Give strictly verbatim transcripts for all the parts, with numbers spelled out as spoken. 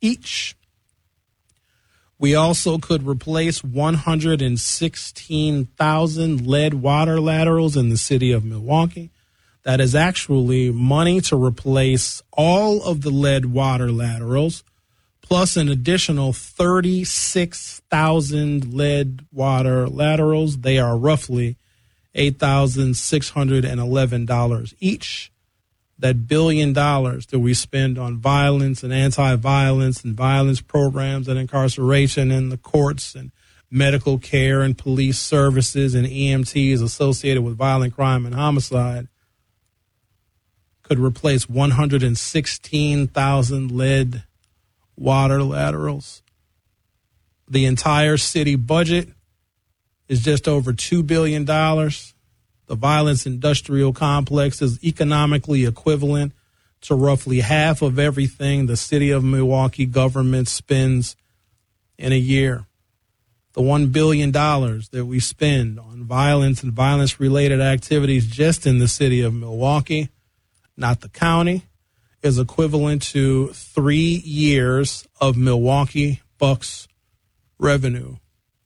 each. We also could replace one hundred sixteen thousand lead water laterals in the city of Milwaukee. That is actually money to replace all of the lead water laterals, plus an additional thirty-six thousand lead water laterals. They are roughly eight thousand six hundred eleven dollars each. That billion dollars that we spend on violence and anti-violence and violence programs and incarceration in the courts and medical care and police services and E M Ts associated with violent crime and homicide could replace one hundred sixteen thousand lead water laterals. The entire city budget is just over two billion dollars. The violence industrial complex is economically equivalent to roughly half of everything the city of Milwaukee government spends in a year. The one billion dollars that we spend on violence and violence-related activities just in the city of Milwaukee, not the county, is equivalent to three years of Milwaukee Bucks revenue.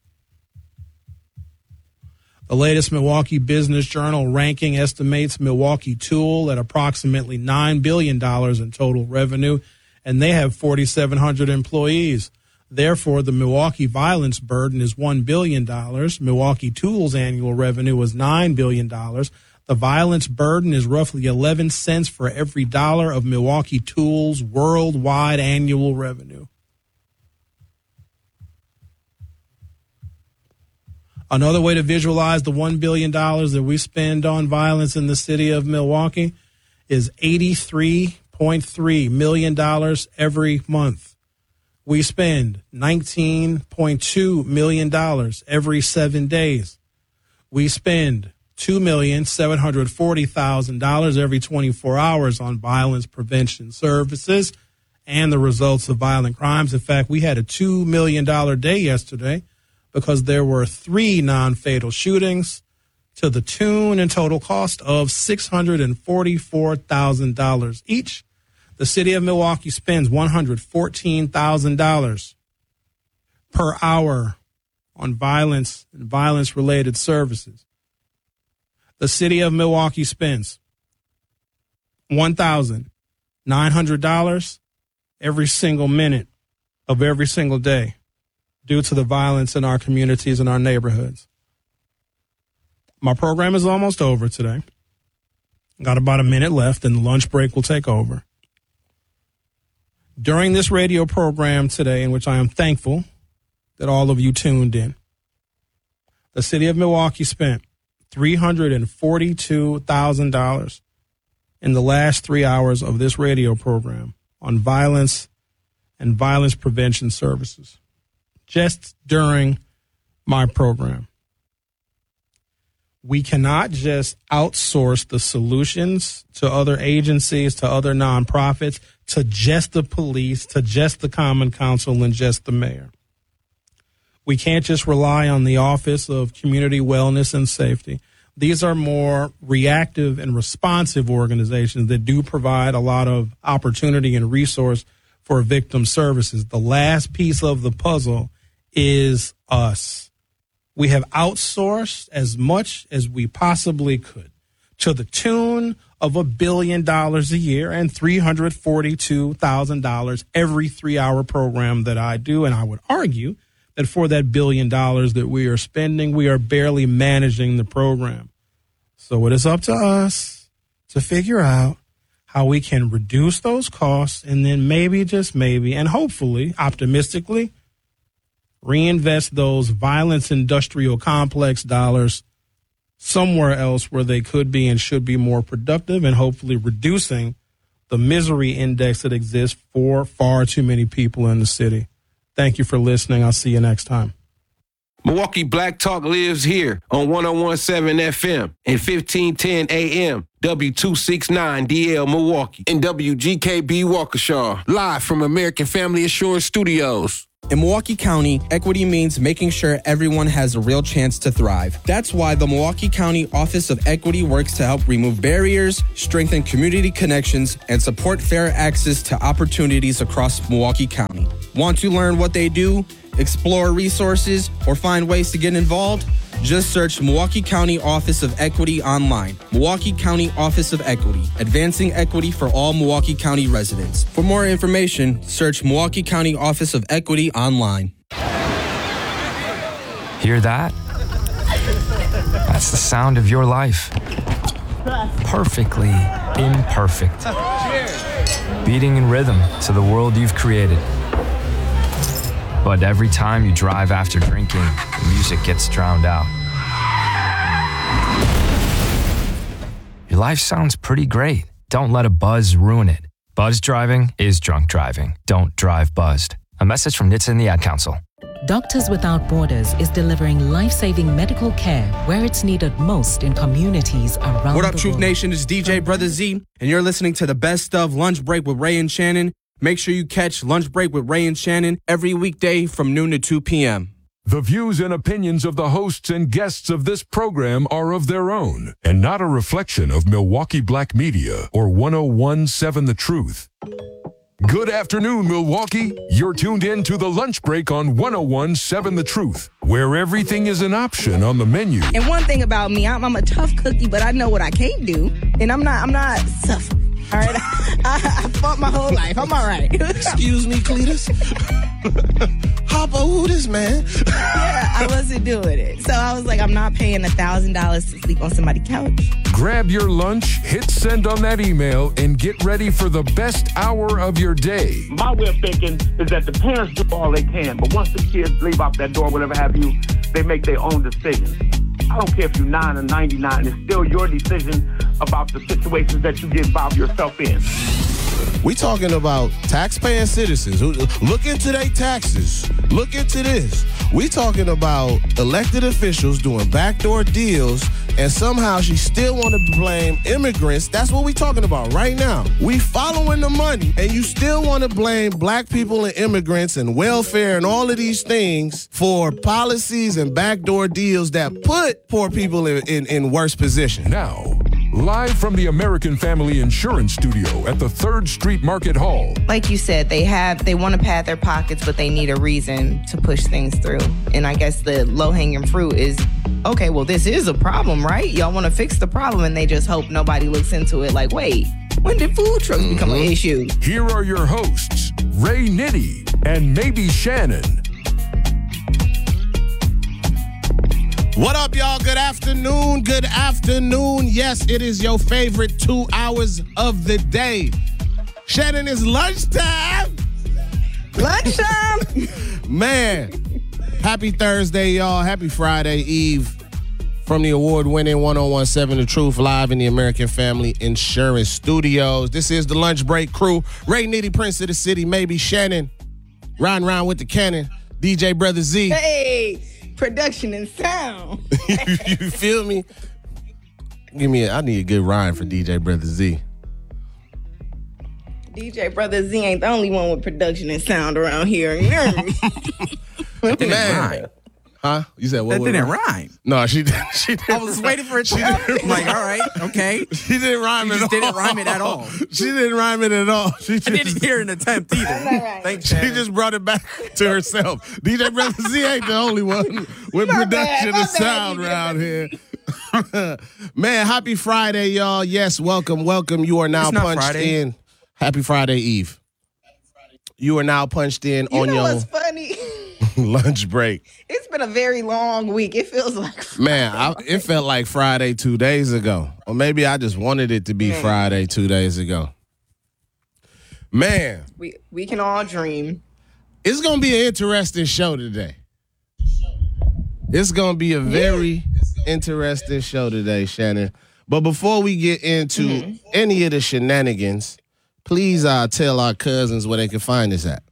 The latest Milwaukee Business Journal ranking estimates Milwaukee Tool at approximately nine billion dollars in total revenue, and they have four thousand seven hundred employees. Therefore, the Milwaukee violence burden is one billion dollars. Milwaukee Tool's annual revenue was nine billion dollars. The violence burden is roughly eleven cents for every dollar of Milwaukee Tool's worldwide annual revenue. Another way to visualize the one billion dollars that we spend on violence in the city of Milwaukee is eighty-three point three million dollars every month. We spend nineteen point two million dollars every seven days. We spend two million seven hundred forty thousand dollars every twenty-four hours on violence prevention services and the results of violent crimes. In fact, we had a two million dollars day yesterday because there were three non-fatal shootings to the tune and total cost of six hundred forty-four thousand dollars each. The city of Milwaukee spends one hundred fourteen thousand dollars per hour on violence and violence-related services. The city of Milwaukee spends one thousand nine hundred dollars every single minute of every single day due to the violence in our communities and our neighborhoods. My program is almost over today. Got about a minute left, and the lunch break will take over. During this radio program today, in which I am thankful that all of you tuned in, the city of Milwaukee spent three hundred forty-two thousand dollars in the last three hours of this radio program on violence and violence prevention services, just during my program. We cannot just outsource the solutions to other agencies, to other nonprofits, to just the police, to just the Common Council, and just the mayor. We can't just rely on the Office of Community Wellness and Safety. These are more reactive and responsive organizations that do provide a lot of opportunity and resource for victim services. The last piece of the puzzle is us. We have outsourced as much as we possibly could to the tune of a billion dollars a year and three hundred forty-two thousand dollars every three-hour program that I do. And I would argue that for that billion dollars that we are spending, we are barely managing the program. So it is up to us to figure out how we can reduce those costs and then maybe, just maybe, and hopefully, optimistically, reinvest those violence industrial complex dollars somewhere else where they could be and should be more productive, and hopefully reducing the misery index that exists for far too many people in the city. Thank you for listening. I'll see you next time. Milwaukee Black Talk lives here on one oh one point seven F M and fifteen ten A M, W two sixty-nine D L Milwaukee, and W G K B Waukesha, live from American Family Assurance Studios. In Milwaukee County, equity means making sure everyone has a real chance to thrive. That's why the Milwaukee County Office of Equity works to help remove barriers, strengthen community connections, and support fair access to opportunities across Milwaukee County. Want to learn what they do, explore resources, or find ways to get involved? Just search Milwaukee County Office of Equity online. Milwaukee County Office of Equity, advancing equity for all Milwaukee County residents. For more information, search Milwaukee County Office of Equity online. Hear that? That's the sound of your life. Perfectly imperfect. Beating in rhythm to the world you've created. But every time you drive after drinking, the music gets drowned out. Your life sounds pretty great. Don't let a buzz ruin it. Buzz driving is drunk driving. Don't drive buzzed. A message from N H T S A and the Ad Council. Doctors Without Borders is delivering life-saving medical care where it's needed most in communities around the world. What up, Truth Nation? It's D J Brother Z, and you're listening to the best of Lunch Break with Ray and Shannon. Make sure you catch Lunch Break with Ray and Shannon every weekday from noon to two p.m. The views and opinions of the hosts and guests of this program are of their own and not a reflection of Milwaukee Black Media or one oh one point seven The Truth. Good afternoon, Milwaukee. You're tuned in to The Lunch Break on one oh one point seven The Truth, where everything is an option on the menu. And one thing about me, I'm, I'm a tough cookie, but I know what I can't do, and I'm not I'm not suffering. All right, I, I fought my whole life. I'm all right. Excuse me, Cletus. Hopper, who this man? Yeah, I wasn't doing it. So I was like, I'm not paying a thousand dollars to sleep on somebody's couch. Grab your lunch, hit send on that email, and get ready for the best hour of your day. My way of thinking is that the parents do all they can, but once the kids leave out that door, whatever have you, they make their own decisions. I don't care if you're nine or ninety-nine, it's still your decision about the situations that you get involved yourself in. We talking about taxpaying citizens. Look into their taxes. Look into this. We talking about elected officials doing backdoor deals, and somehow she still want to blame immigrants. That's what we talking about right now. We following the money, and you still want to blame black people and immigrants and welfare and all of these things for policies and backdoor deals that put poor people in, in, in worse position. Now, live from the American Family Insurance Studio at the third Street Market Hall. Like you said, they have they want to pad their pockets, but they need a reason to push things through. And I guess the low-hanging fruit is, okay, well, this is a problem, right? Y'all want to fix the problem, and they just hope nobody looks into it like, wait, when did food trucks mm-hmm. become an issue? Here are your hosts, Ray Nitty and Maybe Shannon. What up, y'all? Good afternoon. Good afternoon. Yes, it is your favorite two hours of the day. Shannon, it's lunchtime. Lunchtime. Man, happy Thursday, y'all. Happy Friday Eve from the award-winning one oh one point seven The Truth, live in the American Family Insurance Studios. This is the Lunch Break crew. Ray Nitty, Prince of the City, Maybe Shannon, riding around with the cannon, D J Brother Z. Hey. Production and sound. You feel me? Give me a, I need a good rhyme for D J Brother Z. D J Brother Z ain't the only one with production and sound around here. That didn't rhyme. Huh? You said what? That what didn't rhyme? rhyme. No, she didn't. She didn't I was waiting for it to come. I'm like, all right, okay. She didn't rhyme she it just all. didn't rhyme it at all. She didn't rhyme it at all. She just, I didn't hear an attempt either. Right. Thanks, she Shannon. just brought it back to herself. D J Brother Z ain't the only one with My production bad, and my sound bad, around here. Man, happy Friday, y'all. Yes, welcome, welcome. You are now It's not punched Friday. in. Happy Friday Eve. You are now punched in You on know your what's funny? lunch break. It's been a very long week. It feels like Friday. Man, I, it felt like Friday two days ago. Or maybe I just wanted it to be Man. Friday two days ago. Man, we we can all dream. it's going to be an interesting show today. It's going to be a very interesting show today, Shannon. But before we get into mm-hmm. any of the shenanigans, please uh, tell our cousins where they can find us at.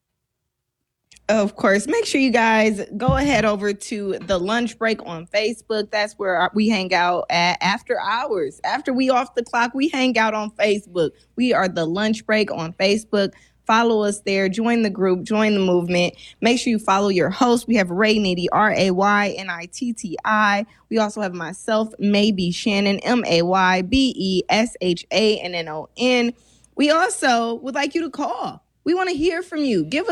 Of course, make sure you guys go ahead over to the Lunch Break on Facebook. That's where our, we hang out at after hours. After we off the clock, we hang out on Facebook. We are the Lunch Break on Facebook. Follow us there. Join the group. Join the movement. Make sure you follow your host. We have Ray Nitty, R A Y N I T T I. We also have myself, Maybe Shannon, M A Y B E S H A N N O N. We also would like you to call. We want to hear from you. Give us